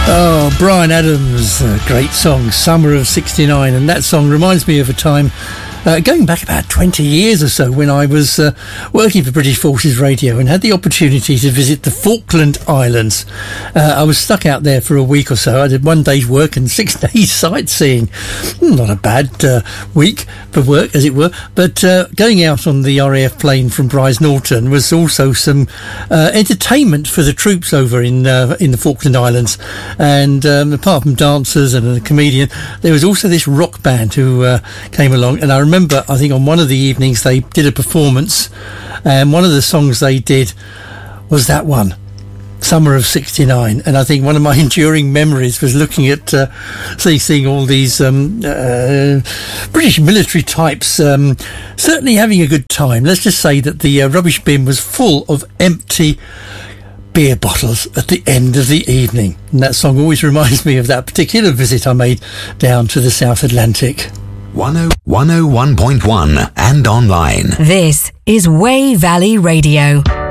Oh, Bryan Adams, a great song, Summer of '69, and that song reminds me of a time going back about 20 years or so when I was working for British Forces Radio and had the opportunity to visit the Falkland Islands. I was stuck out there for a week or so. I did 1 day's work and 6 days sightseeing. Not a bad week for work, as it were, but going out on the RAF plane from Brize Norton was also some entertainment for the troops over in the Falkland Islands. And apart from dancers and a comedian, there was also this rock band who came along, and I remember, I think on one of the evenings they did a performance, and one of the songs they did was that one, Summer of '69. And I think one of my enduring memories was looking at seeing all these British military types certainly having a good time. Let's just say that the rubbish bin was full of empty beer bottles at the end of the evening, and that song always reminds me of that particular visit I made down to the South Atlantic. 101.1 and online. This is Way Valley Radio.